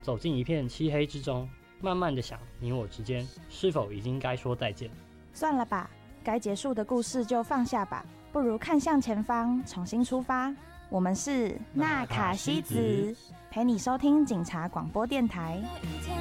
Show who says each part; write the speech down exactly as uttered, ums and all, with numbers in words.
Speaker 1: 走进一片漆黑之中，慢慢的想，你我之间是否已经该说再见？
Speaker 2: 算了吧，该结束的故事就放下吧，不如看向前方，重新出发。我们是纳卡西子，陪你收听警察广播电台。